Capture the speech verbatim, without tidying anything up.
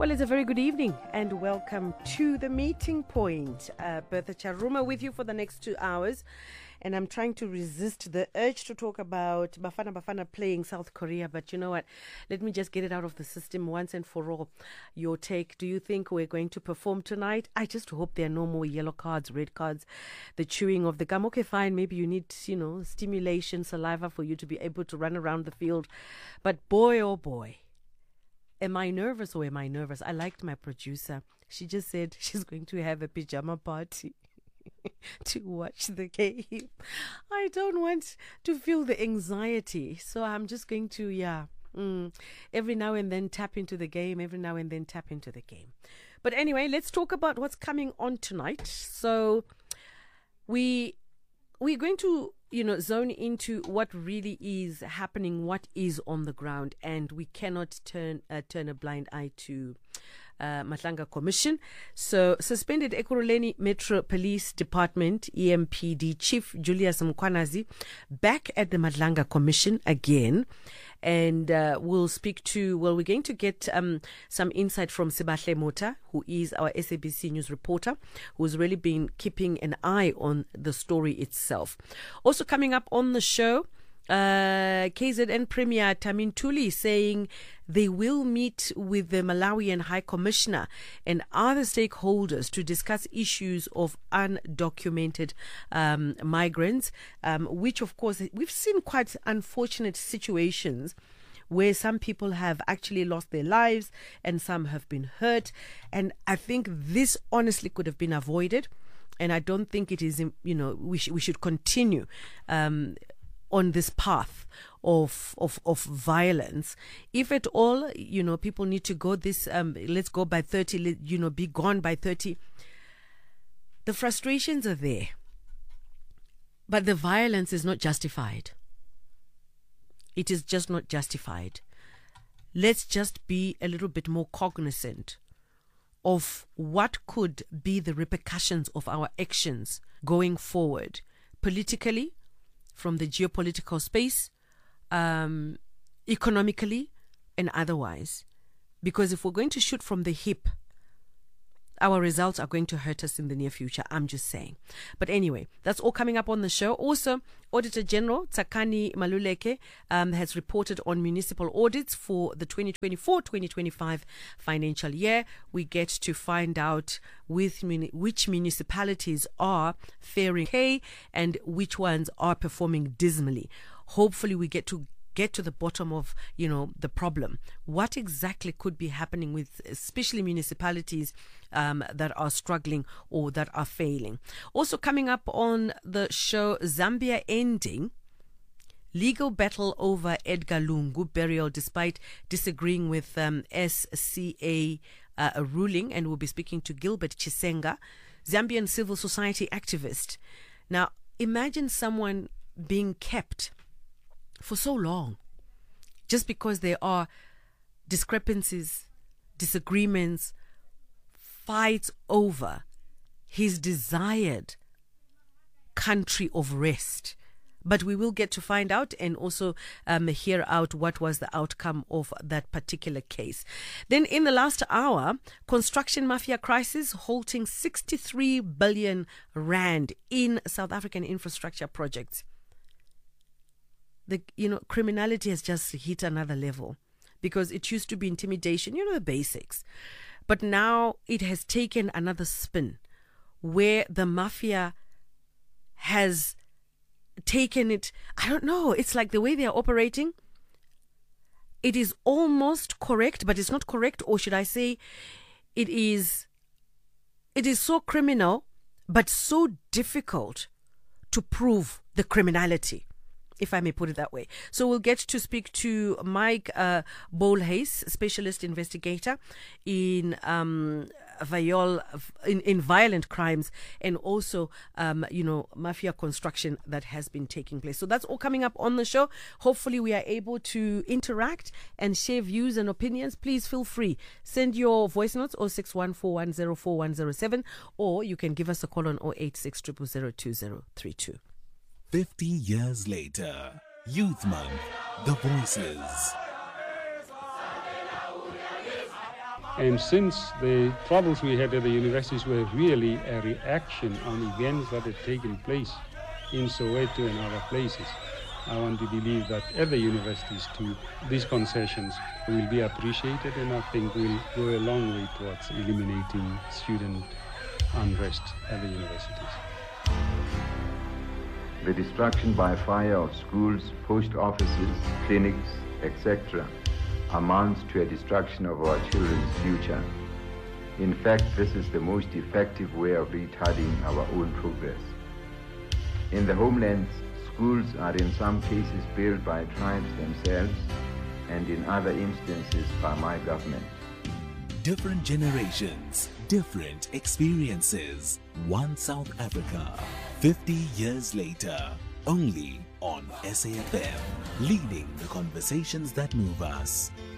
Well, it's a very good evening and welcome to The Meeting Point. Uh, Bertha Charuma with you for the next two hours. And I'm trying to resist the urge to talk about Bafana Bafana playing South Korea. But you know what? Let me just get it out of the system once and for all. Your take. Do you think we're going to perform tonight? I just hope there are no more yellow cards, red cards, the chewing of the gum. Okay, fine. Maybe you need, you know, stimulation, saliva for you to be able to run around the field. But boy, oh boy. Am I nervous or am I nervous? I liked my producer. She just said she's going to have a pajama party to watch the game. I don't want to feel the anxiety. So I'm just going to, yeah, mm, every now and then tap into the game, every now and then tap into the game. But anyway, let's talk about what's coming on tonight. So we, we're going to, you know, zone into what really is happening, what is on the ground, and we cannot turn uh, turn a blind eye to uh, Matlanga Commission. So, suspended Ekurhuleni Metro Police Department, E M P D Chief Julius Mkhwanazi, back at the Matlanga Commission again. And uh, we'll speak to, well, we're going to get um, some insight from Sibahle Mota, who is our S A B C News reporter, who's really been keeping an eye on the story itself. Also coming up on the show, uh, K Z N Premier Tamin Tuli saying they will meet with the Malawian High Commissioner and other stakeholders to discuss issues of undocumented um, migrants, um, which, of course, we've seen quite unfortunate situations where some people have actually lost their lives and some have been hurt. And I think this honestly could have been avoided. And I don't think it is, you know, we, sh- we should continue um, on this path of, of of violence. If at all, you know, people need to go this, um, let's go by thirty, let, you know, be gone by thirty. The frustrations are there, but the violence is not justified. It is just not justified. Let's just be a little bit more cognizant of what could be the repercussions of our actions going forward, politically, from the geopolitical space, um, economically, and otherwise. Because if we're going to shoot from the hip, our results are going to hurt us in the near future. I'm just saying. But anyway, that's all coming up on the show. Also, Auditor General Tsakani Maluleke um, has reported on municipal audits for the twenty twenty-four twenty twenty-five financial year. We get to find out with muni- which municipalities are faring okay and which ones are performing dismally. Hopefully, we get to get to the bottom of, you know, the problem. What exactly could be happening with especially municipalities um, that are struggling or that are failing. Also coming up on the show, Zambia ending legal battle over Edgar Lungu burial despite disagreeing with um, S C A uh, ruling, and we'll be speaking to Gilbert Chisenga, Zambian civil society activist. Now, imagine someone being kept for so long, just because there are discrepancies, disagreements, fights over his desired country of rest. But we will get to find out and also um, hear out what was the outcome of that particular case. Then in the last hour, construction mafia crisis halting sixty-three billion rand in South African infrastructure projects. The, you know, criminality has just hit another level because it used to be intimidation, you know, the basics. But now it has taken another spin where the mafia has taken it. I don't know. It's like the way they are operating. It is almost correct, but it's not correct. Or should I say it is, it is so criminal, but so difficult to prove the criminality, if I may put it that way. So we'll get to speak to Mike uh, Bolhuis, specialist investigator in um, viol in, in violent crimes and also, um, you know, mafia construction that has been taking place. So that's all coming up on the show. Hopefully we are able to interact and share views and opinions. Please feel free. Send your voice notes oh six one four one zero four one zero seven, or you can give us a call on oh eight six zero zero zero two zero three two. Fifty years later, Youth Month, The Voices. And since the troubles we had at the universities were really a reaction on events that had taken place in Soweto and other places, I want to believe that at the universities too, these concessions will be appreciated, and I think will go a long way towards eliminating student unrest at the universities. The destruction by fire of schools, post offices, clinics, et cetera amounts to a destruction of our children's future. In fact, this is the most effective way of retarding our own progress. In the homelands, schools are in some cases built by tribes themselves, and in other instances by my government. Different generations, different experiences. One South Africa, fifty years later, only on S A F M, leading the conversations that move us.